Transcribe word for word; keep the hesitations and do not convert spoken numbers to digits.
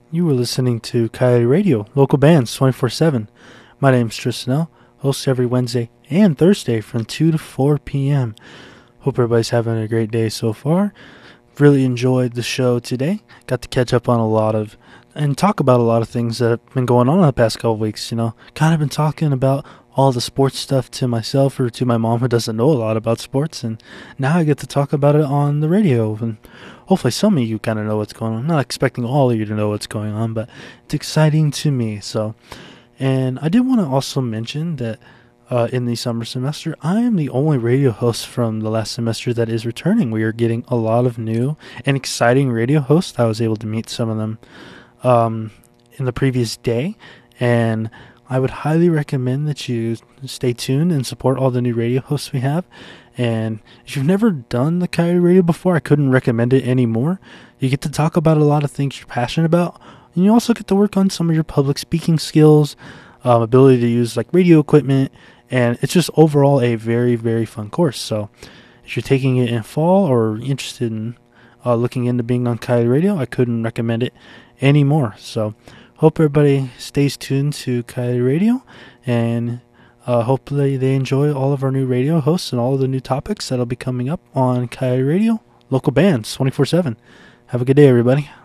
You were listening to Coyote Radio, local bands twenty-four seven. My name's Tristan L., host every Wednesday and Thursday from two to four p.m. Hope everybody's having a great day so far. Really enjoyed the show today. Got to catch up on a lot of, and talk about a lot of things that have been going on in the past couple of weeks, you know. Kind of been talking about all the sports stuff to myself or to my mom who doesn't know a lot about sports, and now I get to talk about it on the radio, and hopefully some of you kind of know what's going on. I'm not expecting all of you to know what's going on, but it's exciting to me. So, and I did want to also mention that uh, in the summer semester, I am the only radio host from the last semester that is returning. We are getting a lot of new and exciting radio hosts. I was able to meet some of them um, in the previous day, and I would highly recommend that you stay tuned and support all the new radio hosts we have. And if you've never done the Coyote Radio before, I couldn't recommend it anymore. You get to talk about a lot of things you're passionate about, and you also get to work on some of your public speaking skills, um, ability to use like radio equipment, and it's just overall a very, very fun course. So if you're taking it in fall or interested in uh, looking into being on Coyote Radio, I couldn't recommend it anymore. So hope everybody stays tuned to Coyote Radio, and uh, hopefully they enjoy all of our new radio hosts and all of the new topics that'll be coming up on Coyote Radio, local bands twenty-four seven. Have a good day, everybody.